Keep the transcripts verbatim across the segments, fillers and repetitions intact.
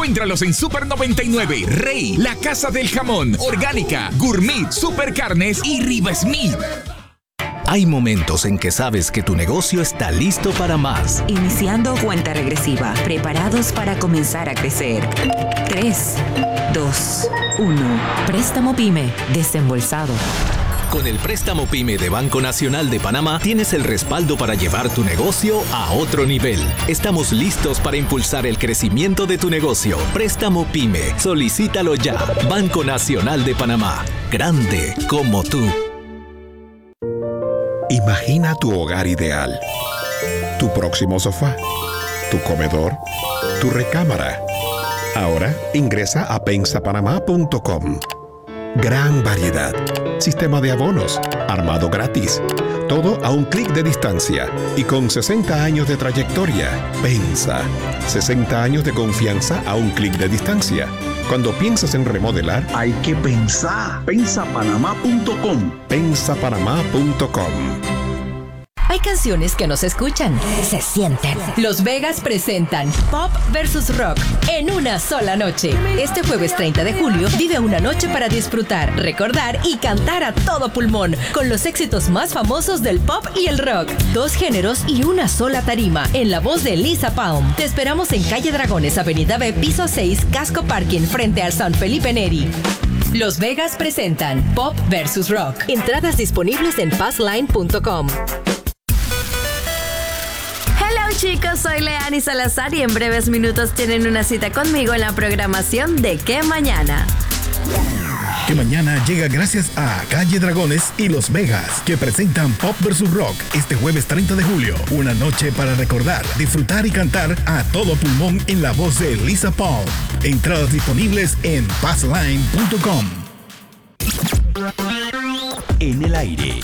Encuéntralos en Super noventa y nueve, Rey, La Casa del Jamón, Orgánica, Gourmet, Super Carnes y Riva Smith. Hay momentos en que sabes que tu negocio está listo para más. Iniciando cuenta regresiva, preparados para comenzar a crecer. tres, dos, uno. Préstamo PYME, desembolsado. Con el préstamo PYME de Banco Nacional de Panamá tienes el respaldo para llevar tu negocio a otro nivel. Estamos listos para impulsar el crecimiento de tu negocio. Préstamo PYME. Solicítalo ya. Banco Nacional de Panamá. Grande como tú. Imagina tu hogar ideal. Tu próximo sofá. Tu comedor. Tu recámara. Ahora ingresa a pensa panamá punto com. Gran variedad. Sistema de abonos. Armado gratis. Todo a un clic de distancia. Y con sesenta años de trayectoria. Pensa. sesenta años de confianza a un clic de distancia. Cuando piensas en remodelar, hay que pensar. pensa panamá punto com. pensa panamá punto com. Hay canciones que no se escuchan, se sienten. Los Vegas presentan Pop versus Rock en una sola noche. Este jueves treinta de julio vive una noche para disfrutar, recordar y cantar a todo pulmón con los éxitos más famosos del pop y el rock. Dos géneros y una sola tarima en la voz de Lisa Palm. Te esperamos en Calle Dragones, Avenida B, piso seis, Casco Parking, frente al San Felipe Neri. Los Vegas presentan Pop versus Rock. Entradas disponibles en passline punto com. Hello chicos, soy Leani Salazar y en breves minutos tienen una cita conmigo en la programación de ¿Qué Mañana? Que Mañana llega gracias a Calle Dragones y Los Vegas, que presentan Pop versus Rock este jueves treinta de julio. Una noche para recordar, disfrutar y cantar a todo pulmón en la voz de Lisa Paul. Entradas disponibles en passline punto com. En el aire.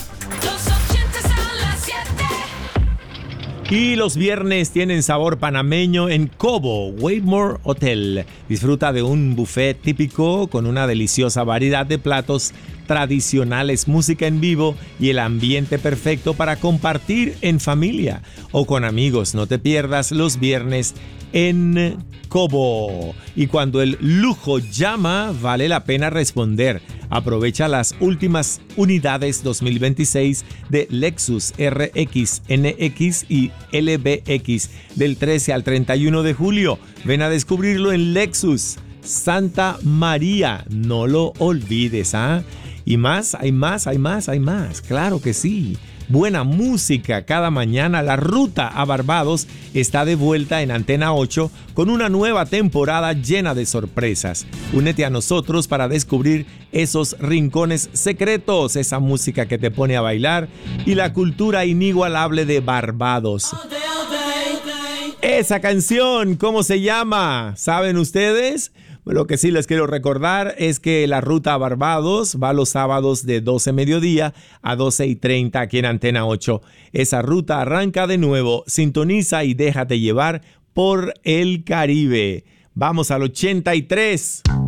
Y los viernes tienen sabor panameño en Cobo Wavemore Hotel. Disfruta de un buffet típico con una deliciosa variedad de platos tradicionales, música en vivo y el ambiente perfecto para compartir en familia o con amigos. No te pierdas los viernes en Cobo. Y cuando el lujo llama, vale la pena responder. Aprovecha las últimas unidades dos mil veintiséis de Lexus R X, N X y L B X del trece al treinta y uno de julio. Ven a descubrirlo en Lexus Santa María. No lo olvides, ¿ah? Y más, hay más, hay más, hay más. Claro que sí. Buena música cada mañana. La ruta a Barbados está de vuelta en Antena ocho con una nueva temporada llena de sorpresas. Únete a nosotros para descubrir esos rincones secretos, esa música que te pone a bailar y la cultura inigualable de Barbados. Esa canción, ¿cómo se llama? ¿Saben ustedes? Lo que sí les quiero recordar es que la ruta a Barbados va los sábados de doce mediodía a doce y treinta aquí en Antena ocho. Esa ruta arranca de nuevo. Sintoniza y déjate llevar por el Caribe. Vamos al ochenta y tres.